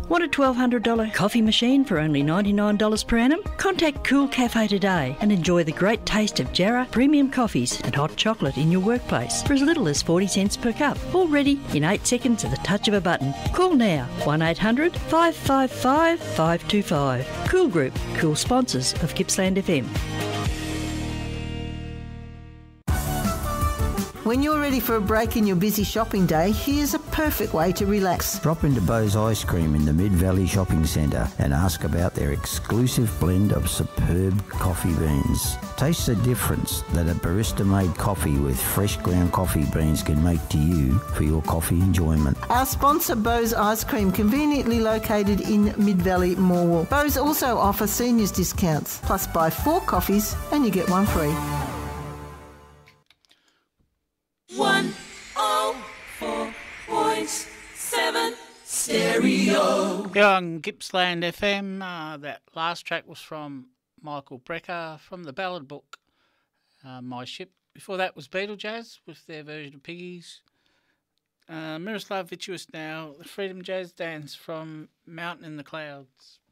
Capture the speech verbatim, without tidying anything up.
Want a twelve hundred dollars coffee machine for only ninety-nine dollars per annum? Contact Cool Cafe today and enjoy the great taste of Jarrah premium coffees and hot chocolate in your workplace for as little as forty cents per cup. All ready in eight seconds at the touch of a button. Call now, one eight hundred five five five five two five. Cool Group, cool sponsors of Gippsland F M. When you're ready for a break in your busy shopping day, here's a perfect way to relax. Drop into Bo's Ice Cream in the Mid-Valley Shopping Centre and ask about their exclusive blend of superb coffee beans. Taste the difference that a barista-made coffee with fresh ground coffee beans can make to you for your coffee enjoyment. Our sponsor, Bo's Ice Cream, conveniently located in Mid-Valley, Morwell. Bo's also offer seniors discounts. Plus, buy four coffees and you get one free. one oh four point seven Stereo. Yeah, on Gippsland F M. Uh, that last track was from Michael Brecker from the ballad book, uh, My Ship. Before that was Beetle-Jazz with their version of Piggies. Uh, Miroslav Vitouis now, the Freedom Jazz Dance from Mountain in the Clouds.